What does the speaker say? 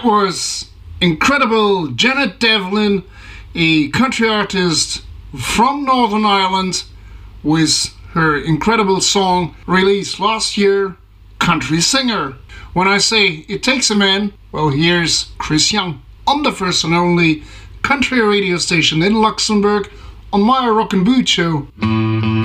That was incredible Janet Devlin, a country artist from Northern Ireland, with her incredible song released last year, Country Singer. When I say it takes a man, well, here's Chris Young on the first and only country radio station in Luxembourg on my Rock and Boot show.